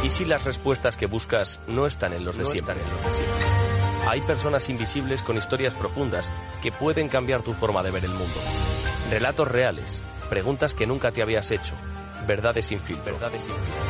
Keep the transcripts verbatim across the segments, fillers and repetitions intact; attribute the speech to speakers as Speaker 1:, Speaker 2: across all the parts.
Speaker 1: ¿Y si las respuestas que buscas no están en los de siempre? Hay personas invisibles con historias profundas que pueden cambiar tu forma de ver el mundo. Relatos reales, preguntas que nunca te habías hecho, verdades sin filtro. Verdades sin filtro.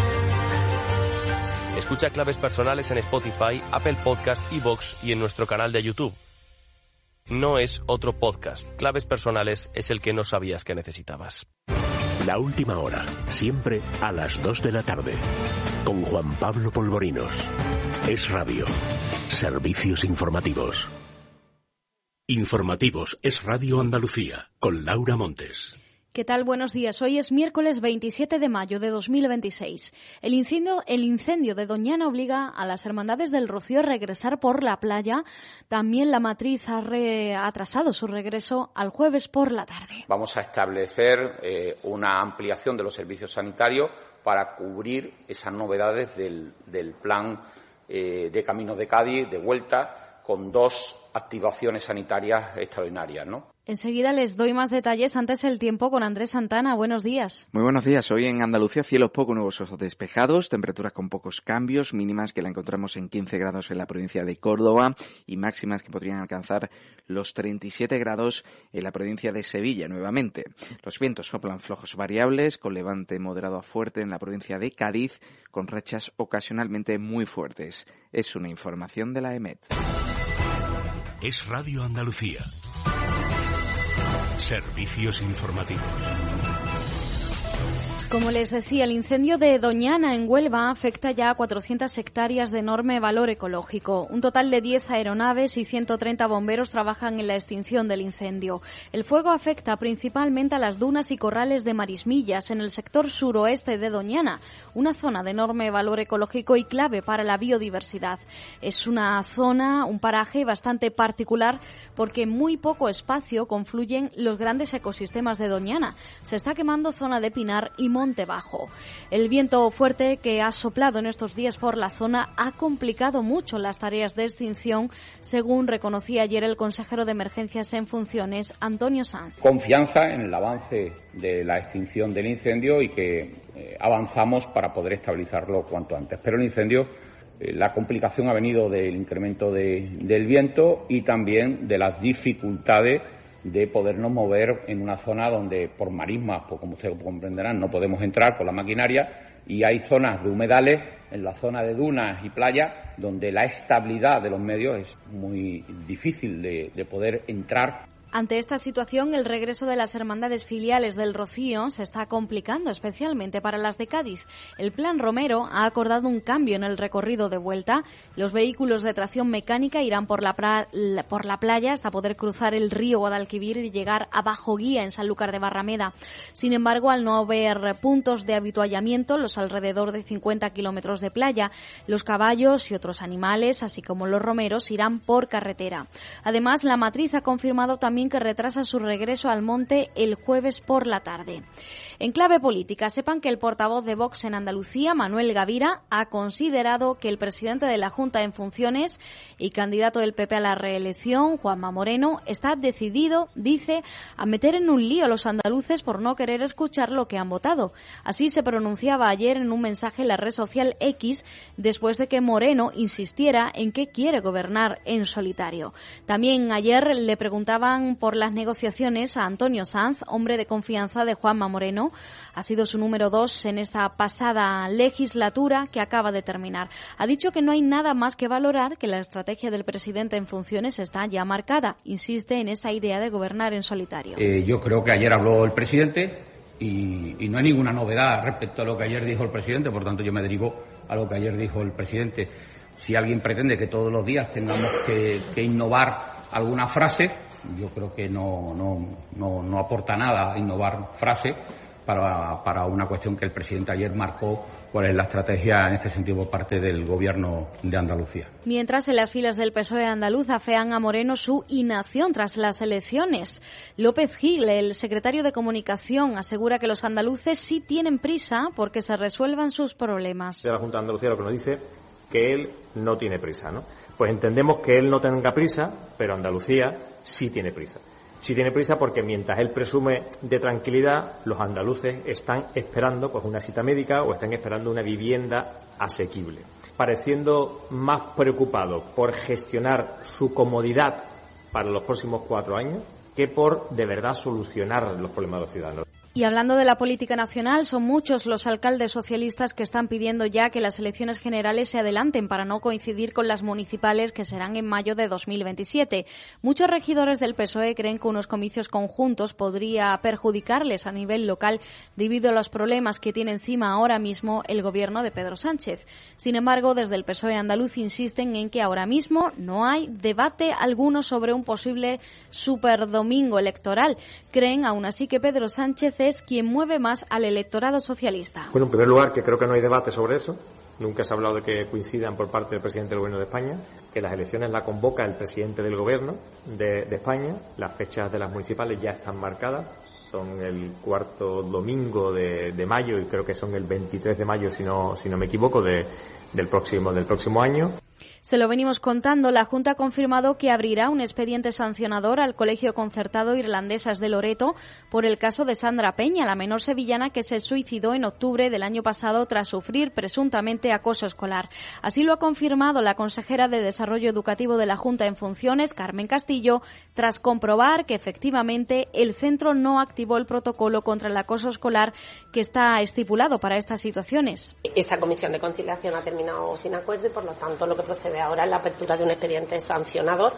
Speaker 1: Escucha Claves Personales en Spotify, Apple Podcast, iVoox y en nuestro canal de YouTube. No es otro podcast. Claves Personales es el que no sabías que necesitabas.
Speaker 2: La última hora, siempre a las dos de la tarde, con Juan Pablo Polvorinos. Es Radio. Servicios informativos. Informativos Es Radio Andalucía, con Laura Montes.
Speaker 3: ¿Qué tal? Buenos días. Hoy es miércoles veintisiete de mayo de dos mil veintiséis. El incendio, el incendio de Doñana obliga a las Hermandades del Rocío a regresar por la playa. También la matriz ha re- atrasado su regreso al jueves por la tarde.
Speaker 4: Vamos a establecer eh, una ampliación de los servicios sanitarios para cubrir esas novedades del, del plan eh, de Caminos de Cádiz de vuelta, con dos activaciones sanitarias extraordinarias, ¿no?
Speaker 3: Enseguida les doy más detalles. Antes el tiempo con Andrés Santana. Buenos días.
Speaker 5: Muy buenos días. Hoy en Andalucía cielos poco nubosos o despejados, temperaturas con pocos cambios, mínimas que la encontramos en quince grados en la provincia de Córdoba y máximas que podrían alcanzar los treinta y siete grados en la provincia de Sevilla nuevamente. Los vientos soplan flojos variables, con levante moderado a fuerte en la provincia de Cádiz, con rachas ocasionalmente muy fuertes. Es una información de la E M E T.
Speaker 2: Es Radio Andalucía. Servicios informativos.
Speaker 3: Como les decía, el incendio de Doñana en Huelva afecta ya a cuatrocientas hectáreas de enorme valor ecológico. Un total de diez aeronaves y ciento treinta bomberos trabajan en la extinción del incendio. El fuego afecta principalmente a las dunas y corrales de Marismillas, en el sector suroeste de Doñana, una zona de enorme valor ecológico y clave para la biodiversidad. Es una zona, un paraje bastante particular porque en muy poco espacio confluyen los grandes ecosistemas de Doñana. Se está quemando zona de pinar y Monte Bajo. El viento fuerte que ha soplado en estos días por la zona ha complicado mucho las tareas de extinción, según reconocía ayer el consejero de Emergencias en funciones, Antonio Sanz.
Speaker 4: Confianza en el avance de la extinción del incendio y que eh, avanzamos para poder estabilizarlo cuanto antes. Pero el incendio, eh, la complicación ha venido del incremento de, del viento y también de las dificultades de podernos mover en una zona donde por marismas, pues como ustedes comprenderán, no podemos entrar por la maquinaria, y hay zonas de humedales, en la zona de dunas y playas, donde la estabilidad de los medios es muy difícil de, de poder entrar.
Speaker 3: Ante esta situación, el regreso de las hermandades filiales del Rocío se está complicando, especialmente para las de Cádiz. El Plan Romero ha acordado un cambio en el recorrido de vuelta. Los vehículos de tracción mecánica irán por la, pra- por la playa hasta poder cruzar el río Guadalquivir y llegar a Bajo Guía, en Sanlúcar de Barrameda. Sin embargo, al no haber puntos de habituallamiento, los alrededor de cincuenta kilómetros de playa, los caballos y otros animales, así como los romeros, irán por carretera. Además, la matriz ha confirmado también que retrasa su regreso al monte el jueves por la tarde. En clave política, sepan que el portavoz de Vox en Andalucía, Manuel Gavira, ha considerado que el presidente de la Junta en funciones y candidato del P P a la reelección, Juanma Moreno, está decidido, dice, a meter en un lío a los andaluces por no querer escuchar lo que han votado. Así se pronunciaba ayer en un mensaje en la red social X, después de que Moreno insistiera en que quiere gobernar en solitario. También ayer le preguntaban por las negociaciones a Antonio Sanz, hombre de confianza de Juanma Moreno. Ha sido su número dos en esta pasada legislatura que acaba de terminar. Ha dicho que no hay nada más que valorar, que la estrategia del presidente en funciones está ya marcada. Insiste en esa idea de gobernar en solitario.
Speaker 4: Eh, yo creo que ayer habló el presidente y, y no hay ninguna novedad respecto a lo que ayer dijo el presidente, por tanto yo me derivo a lo que ayer dijo el presidente. Si alguien pretende que todos los días tengamos que, que innovar alguna frase, yo creo que no, no, no, no aporta nada a innovar frase para, para una cuestión que el presidente ayer marcó, cuál es la estrategia en este sentido por parte del Gobierno de Andalucía.
Speaker 3: Mientras, en las filas del P S O E andaluz afean a Moreno su inacción tras las elecciones. López Gil, el secretario de Comunicación, asegura que los andaluces sí tienen prisa porque se resuelvan sus problemas.
Speaker 6: De la Junta de Andalucía lo que nos dice que él no tiene prisa, ¿no? Pues entendemos que él no tenga prisa, pero Andalucía sí tiene prisa. Sí tiene prisa porque mientras él presume de tranquilidad, los andaluces están esperando pues una cita médica o están esperando una vivienda asequible, pareciendo más preocupado por gestionar su comodidad para los próximos cuatro años que por de verdad solucionar los problemas de los ciudadanos.
Speaker 3: Y hablando de la política nacional, son muchos los alcaldes socialistas que están pidiendo ya que las elecciones generales se adelanten para no coincidir con las municipales que serán en mayo de dos mil veintisiete. Muchos regidores del P S O E creen que unos comicios conjuntos podría perjudicarles a nivel local debido a los problemas que tiene encima ahora mismo el gobierno de Pedro Sánchez. Sin embargo, desde el P S O E andaluz insisten en que ahora mismo no hay debate alguno sobre un posible superdomingo electoral. Creen aún así que Pedro Sánchez es quien mueve más al electorado socialista.
Speaker 6: Bueno, en primer lugar, que creo que no hay debate sobre eso. Nunca se ha hablado de que coincidan por parte del presidente del Gobierno de España, que las elecciones las convoca el presidente del Gobierno de, de España. Las fechas de las municipales ya están marcadas. Son el cuarto domingo de, de mayo y creo que son el veintitrés de mayo, si no, si no me equivoco, de, del próximo, del próximo año.
Speaker 3: Se lo venimos contando. La Junta ha confirmado que abrirá un expediente sancionador al Colegio Concertado Irlandesas de Loreto por el caso de Sandra Peña, la menor sevillana que se suicidó en octubre del año pasado tras sufrir presuntamente acoso escolar. Así lo ha confirmado la consejera de Desarrollo Educativo de la Junta en funciones, Carmen Castillo, tras comprobar que efectivamente el centro no activó el protocolo contra el acoso escolar que está estipulado para estas situaciones.
Speaker 7: Esa comisión de conciliación ha terminado sin acuerdo y, por lo tanto, lo que procede ahora es la apertura de un expediente sancionador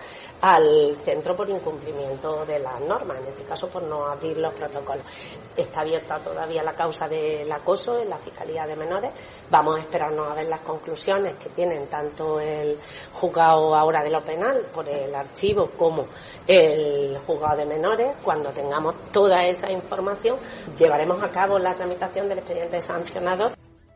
Speaker 7: al centro por incumplimiento de las normas, en este caso por no abrir los protocolos. Está abierta todavía la causa del acoso en la Fiscalía de Menores. Vamos a esperarnos a ver las conclusiones que tienen tanto el juzgado ahora de lo penal por el archivo como el juzgado de menores. Cuando tengamos toda esa información, llevaremos a cabo la tramitación del expediente sancionador.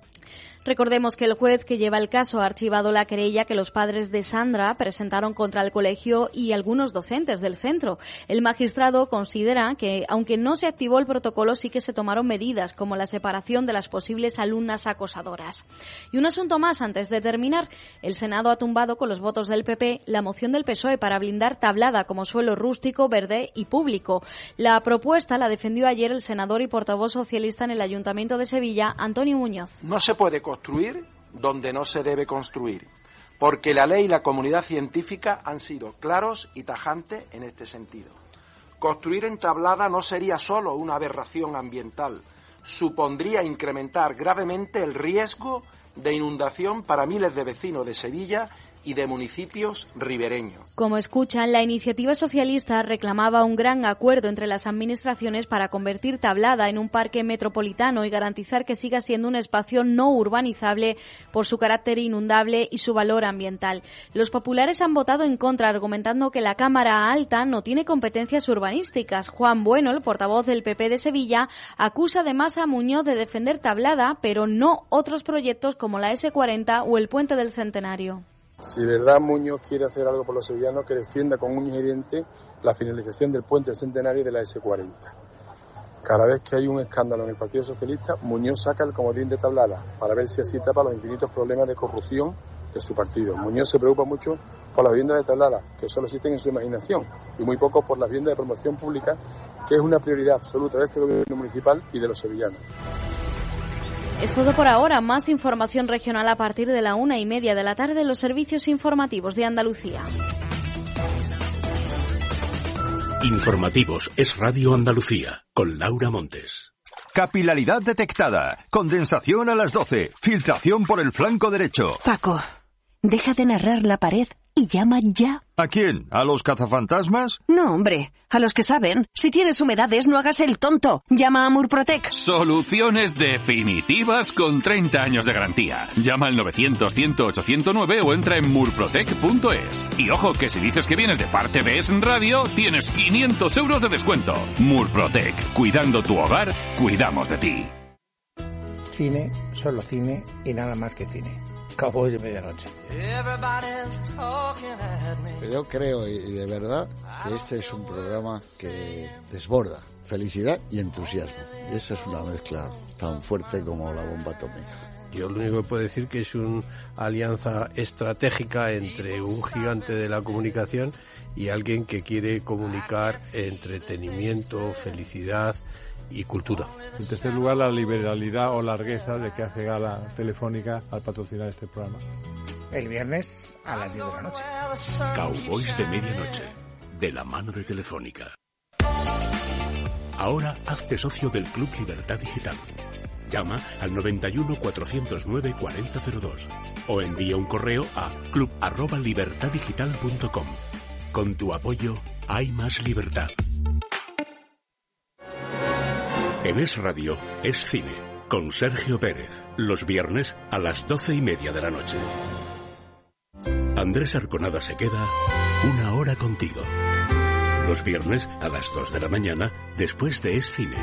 Speaker 3: Recordemos que el juez que lleva el caso ha archivado la querella que los padres de Sandra presentaron contra el colegio y algunos docentes del centro. El magistrado considera que, aunque no se activó el protocolo, sí que se tomaron medidas, como la separación de las posibles alumnas acosadoras. Y un asunto más antes de terminar. El Senado ha tumbado con los votos del P P la moción del P S O E para blindar Tablada como suelo rústico, verde y público. La propuesta la defendió ayer el senador y portavoz socialista en el Ayuntamiento de Sevilla, Antonio Muñoz.
Speaker 8: No se puede construir donde no se debe construir, porque la ley y la comunidad científica han sido claros y tajantes en este sentido. Construir en Tablada no sería solo una aberración ambiental, supondría incrementar gravemente el riesgo de inundación para miles de vecinos de Sevilla y de municipios ribereños.
Speaker 3: Como escuchan, la iniciativa socialista reclamaba un gran acuerdo entre las administraciones para convertir Tablada en un parque metropolitano y garantizar que siga siendo un espacio no urbanizable por su carácter inundable y su valor ambiental. Los populares han votado en contra, argumentando que la Cámara Alta no tiene competencias urbanísticas. Juan Bueno, el portavoz del P P de Sevilla, acusa además a Muñoz de defender Tablada, pero no otros proyectos como la ese cuarenta o el Puente del Centenario.
Speaker 9: Si de verdad Muñoz quiere hacer algo por los sevillanos, que defienda con uñas y dientes la finalización del Puente del Centenario y de la ese cuarenta. Cada vez que hay un escándalo en el Partido Socialista, Muñoz saca el comodín de Tablada para ver si así tapa los infinitos problemas de corrupción de su partido. Muñoz se preocupa mucho por las viviendas de Tablada, que solo existen en su imaginación, y muy poco por las viviendas de promoción pública, que es una prioridad absoluta de este gobierno municipal y de los sevillanos.
Speaker 3: Es todo por ahora. Más información regional a partir de la una y media de la tarde en los servicios informativos de Andalucía.
Speaker 2: Informativos Es Radio Andalucía, con Laura Montes.
Speaker 10: Capilaridad detectada. Condensación a las doce. Filtración por el flanco derecho.
Speaker 11: Paco, deja de narrar la pared y llama ya.
Speaker 10: ¿A quién? ¿A los cazafantasmas?
Speaker 11: No, hombre, a los que saben. Si tienes humedades, no hagas el tonto. Llama a Murprotec.
Speaker 12: Soluciones definitivas con treinta años de garantía. Llama al novecientos, cien, ocho cero nueve o entra en murprotec punto es. Y ojo, que si dices que vienes de parte de Es Radio, tienes quinientos euros de descuento. Murprotec. Cuidando tu hogar, cuidamos de ti.
Speaker 13: Cine, solo cine y nada más que cine. Cowboys de medianoche.
Speaker 14: Yo creo y de verdad que este es un programa que desborda felicidad y entusiasmo. Y esa es una mezcla tan fuerte como la bomba atómica.
Speaker 15: Yo lo único que puedo decir que es una alianza estratégica entre un gigante de la comunicación y alguien que quiere comunicar entretenimiento, felicidad y cultura.
Speaker 16: En tercer lugar, la liberalidad o largueza de que hace gala Telefónica al patrocinar este programa.
Speaker 13: El viernes a las diez de la noche.
Speaker 2: Cowboys de medianoche, de la mano de Telefónica. Ahora hazte socio del Club Libertad Digital. Llama al noventa y uno, cuatrocientos nueve, cuarenta cero dos o envía un correo a club arroba libertad digital punto com. Con tu apoyo hay más libertad. En Es Radio, Es Cine, con Sergio Pérez, los viernes a las doce y media de la noche. Andrés Arconada se queda una hora contigo. Los viernes a las dos de la mañana, después de Es Cine.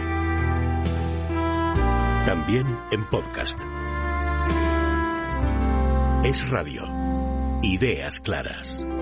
Speaker 2: También en podcast. Es Radio. Ideas claras.